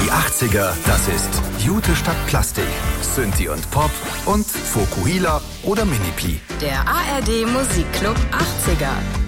Die 80er, das ist Jute statt Plastik, Synthi und Pop und Fokuhila oder Mini-Pi. Der ARD Musikclub 80er.